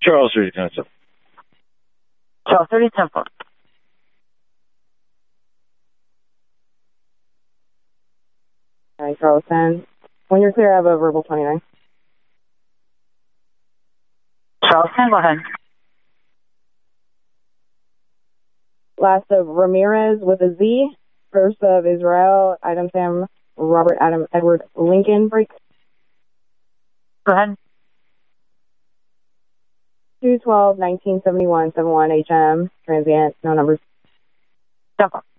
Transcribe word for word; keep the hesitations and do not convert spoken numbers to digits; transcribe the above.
Charles thirty ten four. Charles thirty ten four. All right, Charles ten. When you're clear, I have a verbal twenty-nine. Charles ten, go ahead. Last of Ramirez with a Z. First of Israel, Adam Sam, Robert Adam Edward Lincoln break. Go ahead. two twelve nineteen seventy-one seventy-one H M, transient, no numbers. Jump up.